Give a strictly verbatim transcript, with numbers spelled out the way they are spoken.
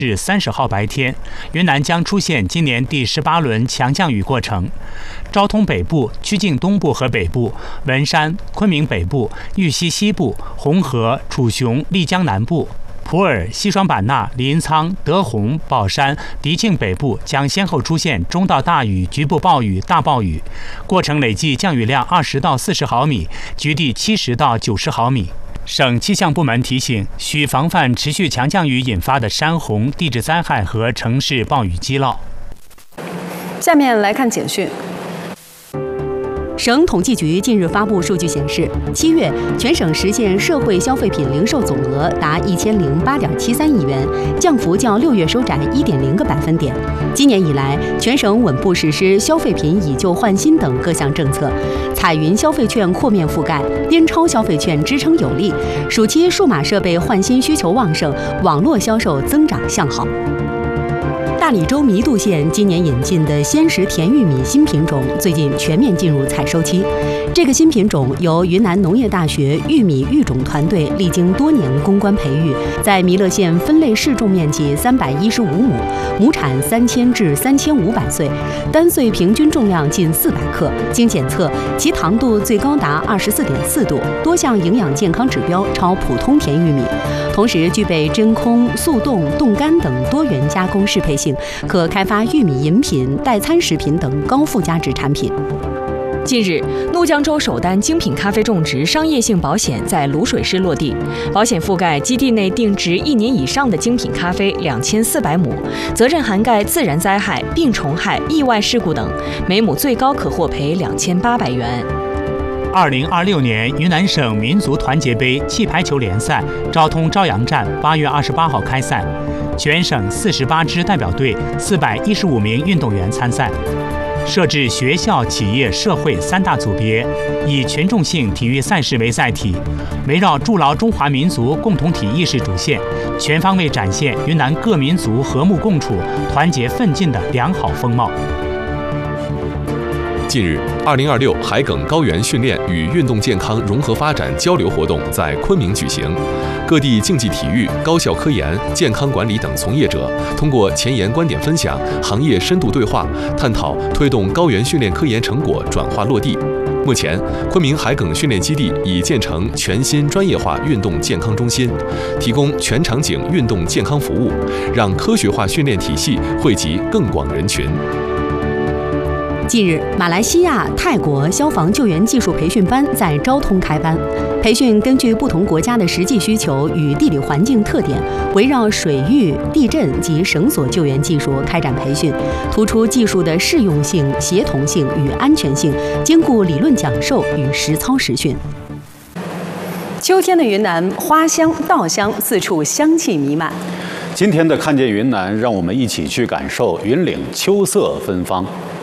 至三十号白天，云南将出现今年第十八轮强降雨过程。昭通北部、曲靖东部和北部、文山、昆明北部、玉溪西部、红河、楚雄、丽江南部、普洱、西双版纳、临沧、德宏、保山、迪庆北部将先后出现中到大雨、局部暴雨、大暴雨，过程累计降雨量二十到四十毫米，局地七十到九十毫米。省气象部门提醒，需防范持续强降雨引发的山洪、地质灾害和城市暴雨积涝。 下面来看简讯。 省统计局近日发布数据显示，七月全省实现社会消费品零售总额达一千零八点七三亿元，降幅较六月收窄一点零个百分点。今年以来，全省稳步实施消费品以旧换新等各项政策，彩云消费券扩面覆盖，边超消费券支撑有力，暑期数码设备换新需求旺盛，网络销售增长向好。大理州弥渡县今年引进的鲜食甜玉米新品种，最近全面进入采收期。这个新品种由云南农业大学玉米育种团队历经多年攻关培育，在弥勒县分类试种面积三百一十五亩，亩产三千至三千五百穗，单穗平均重量近四百克。经检测，其糖度最高达二十四点四度，多项营养健康指标超普通甜玉米，同时具备真空、速冻、冻干等多元加工适配性。可开发玉米饮品、代餐食品等高附加值产品。 近日，怒江州首单精品咖啡种植商业性保险在卤水市落地，保险覆盖基地内定植一年以上的精品咖啡两千四百亩，责任涵盖自然灾害、病虫害、意外事故等，每亩最高可获赔两千八百元。 二零二六年云南省民族团结杯气排球联赛昭通朝阳站八月二十八号开赛，全省四十八支代表队、四百一十五名运动员参赛。设置学校、企业、社会三大组别，以群众性体育赛事为载体，围绕筑牢中华民族共同体意识主线，全方位展现云南各民族和睦共处、团结奋进的良好风貌。 近日，二零二六海埂高原训练与运动健康融合发展交流活动在昆明举行。各地竞技体育、高校科研、健康管理等从业者通过前沿观点分享、行业深度对话，探讨推动高原训练科研成果转化落地。目前，昆明海埂训练基地已建成全新专业化运动健康中心，提供全场景运动健康服务，让科学化训练体系惠及更广人群。 近日，马来西亚、泰国消防救援技术培训班在昭通开班。培训根据不同国家的实际需求与地理环境特点，围绕水域、地震及绳索救援技术开展培训，突出技术的适用性、协同性与安全性，兼顾理论讲授与实操实训。 秋天的云南，花香、稻香四处香气弥漫。 今天的看见云南，让我们一起去感受云岭秋色芬芳。